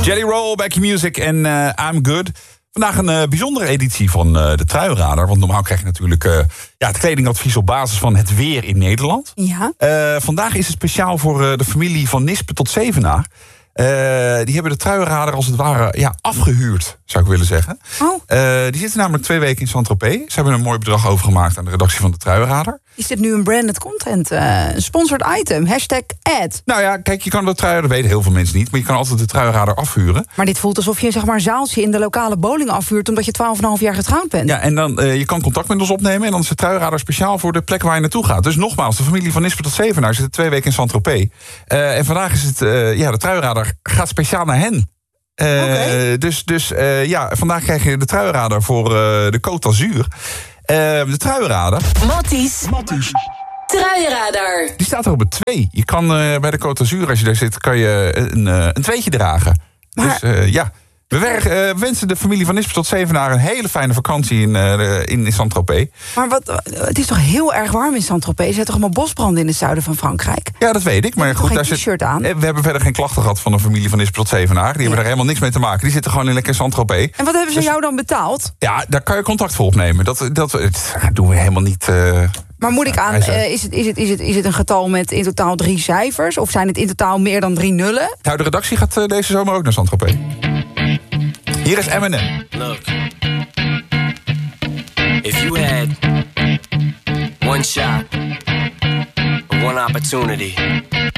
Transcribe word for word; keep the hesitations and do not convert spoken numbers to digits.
Jelly Roll, Back Your Music en uh, I'm Good. Vandaag een uh, bijzondere editie van uh, de Truiradar. Want normaal krijg je natuurlijk uh, ja, het kledingadvies op basis van het weer in Nederland. Ja. Uh, vandaag is het speciaal voor uh, de familie van Nispen tot Zevenaar. Uh, die hebben de Truiradar als het ware ja, afgehuurd, zou ik willen zeggen. Oh. Uh, die zitten namelijk twee weken in Saint-Tropez. Ze hebben een mooi bedrag overgemaakt aan de redactie van de Truiradar. Is dit nu een branded content? Uh, een sponsored item? Hashtag ad. Nou ja, kijk, je kan de Truiradar, dat weten heel veel mensen niet, maar je kan altijd de Truiradar afhuren. Maar dit voelt alsof je zeg maar, een zaaltje in de lokale bowling afhuurt omdat je twaalf en een half jaar getrouwd bent. Ja, en dan uh, je kan contact met ons opnemen en dan is de Truiradar speciaal voor de plek waar je naartoe gaat. Dus nogmaals, de familie van Nispen tot Zevenaar zit twee weken in Saint-Tropez. Uh, en vandaag is het, uh, ja, de Truiradar gaat speciaal naar hen. Uh, okay. Dus, dus uh, ja, vandaag krijg je de Truiradar voor uh, de Côte d'Azur. Uh, de Truiradar. Matties. Matties. Truiradar. Die staat er op een twee. Je kan uh, bij de Côte d'Azur, als je daar zit, kan je een, uh, een tweetje dragen. Maar... Dus uh, ja. We werken, uh, wensen de familie van Nispen tot Zevenaar een hele fijne vakantie in, uh, in, in Saint-Tropez. Maar wat, het is toch heel erg warm in Saint-Tropez? Er zijn toch allemaal bosbranden in het zuiden van Frankrijk? Ja, dat weet ik. Maar je goed, geen daar t-shirt zit, aan. We hebben verder geen klachten gehad van de familie van Nispen tot Zevenaar. Die ja. hebben daar helemaal niks mee te maken. Die zitten gewoon in lekker Saint-Tropez. En wat hebben ze dus, jou dan betaald? Ja, daar kan je contact voor opnemen. Dat, dat, dat doen we helemaal niet. Uh, maar moet ik aan, uh, is, het, is, het, is, het, is het een getal met in totaal drie cijfers? Of zijn het in totaal meer dan drie nullen? Nou, de redactie gaat uh, deze zomer ook naar Saint-Tropez. Hier is Eminem. Look, if you had one shot, one opportunity